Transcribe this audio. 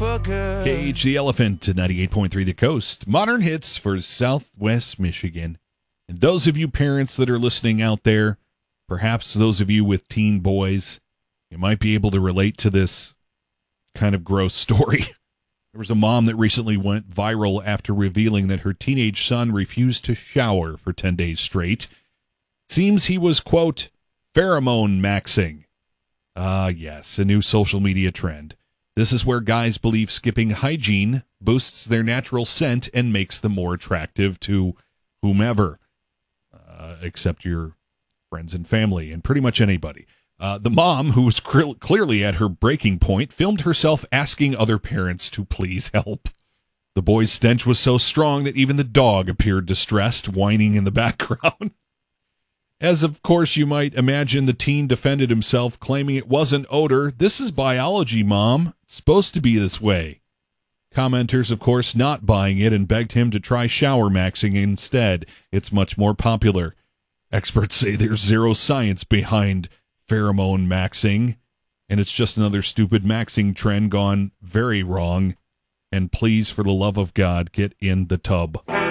for good. Cage the Elephant to 98.3 The Coast. Modern hits for Southwest Michigan. And those of you parents that are listening out there, perhaps those of you with teen boys, you might be able to relate to this kind of gross story. There was a mom that recently went viral after revealing that her teenage son refused to shower for 10 days straight. Seems he was, quote, pheromone maxing. Yes, a new social media trend. This is where guys believe skipping hygiene boosts their natural scent and makes them more attractive to whomever, except your friends and family and pretty much anybody. The mom, who was clearly at her breaking point, filmed herself asking other parents to please help. The boy's stench was so strong that even the dog appeared distressed, whining in the background. As, of course, you might imagine, the teen defended himself, claiming it wasn't odor. This is biology, Mom. It's supposed to be this way. Commenters, of course, not buying it and begged him to try shower maxing instead. It's much more popular. Experts say there's zero science behind pheromone maxing, and it's just another stupid maxing trend gone very wrong. And please, for the love of God, get in the tub.